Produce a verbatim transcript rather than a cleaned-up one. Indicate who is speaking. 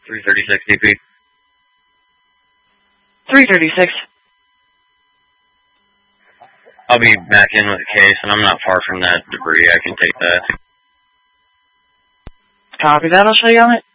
Speaker 1: three thirty-six D P.
Speaker 2: three thirty-six.
Speaker 1: I'll be back in with the case, and I'm not far from that debris. I can take that.
Speaker 2: Copy that. I'll show you on it.